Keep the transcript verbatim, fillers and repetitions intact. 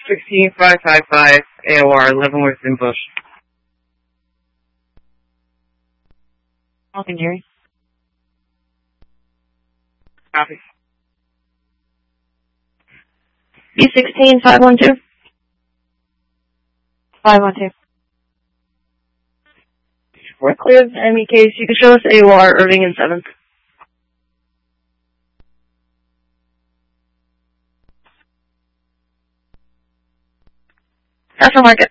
sixteen five five five, A O R, Leavenworth and Bush. Okay, Jerry. Copy. B sixteen five one two. five one two. We're clear of any case. You can show us A O R, Irving and seventh. National Market.